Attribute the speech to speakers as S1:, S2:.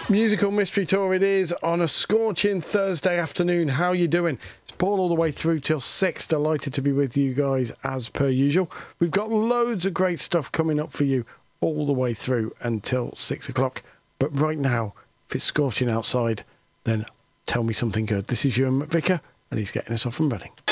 S1: Musical Mystery Tour it is on a scorching Thursday afternoon. How you doing? It's Paul all the way through till 6. Delighted to be with you guys as per usual. We've got loads of great stuff coming up for you all the way through until 6 o'clock. But right now, if it's scorching outside, then tell me something good. This is Ewan McVicker and he's getting us off and running.